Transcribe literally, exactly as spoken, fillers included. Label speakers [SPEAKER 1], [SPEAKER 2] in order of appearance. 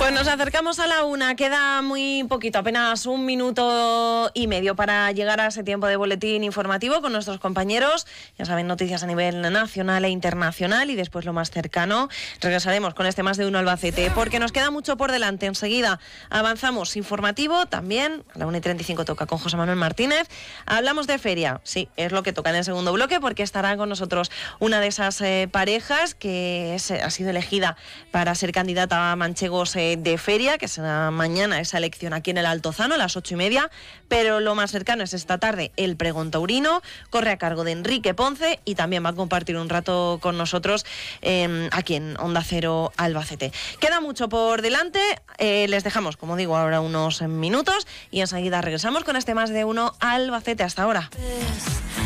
[SPEAKER 1] Pues nos acercamos a la una, queda muy poquito, apenas un minuto y medio para llegar a ese tiempo de boletín informativo con nuestros compañeros. Ya saben, noticias a nivel nacional e internacional y después lo más cercano. Regresaremos con este Más de Uno Albacete porque nos queda mucho por delante. Enseguida avanzamos informativo también. A la una y treinta y cinco toca con José Manuel Martínez. Hablamos de feria. Sí, es lo que toca en el segundo bloque porque estará con nosotros una de esas eh, parejas que es, ha sido elegida para ser candidata a Manchegos eh, de feria, que será mañana esa elección aquí en el Altozano a las ocho y media, pero lo más cercano es esta tarde el pregón taurino, corre a cargo de Enrique Ponce y también va a compartir un rato con nosotros eh, aquí en Onda Cero Albacete. Queda mucho por delante, eh, les dejamos, como digo, ahora unos minutos y enseguida regresamos con este Más de Uno Albacete. Hasta ahora.